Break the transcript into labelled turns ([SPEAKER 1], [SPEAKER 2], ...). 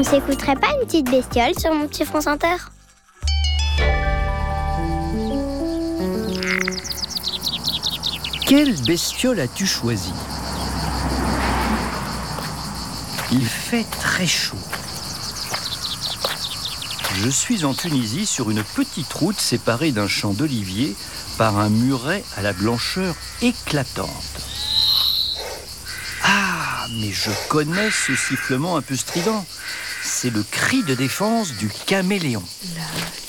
[SPEAKER 1] On s'écouterait pas une petite bestiole sur mon petit France Inter?
[SPEAKER 2] Quelle bestiole as-tu choisi? Il fait très chaud. Je suis en Tunisie sur une petite route séparée d'un champ d'oliviers par un muret à la blancheur éclatante. Ah, mais je connais ce sifflement un peu strident. C'est le cri de défense du caméléon.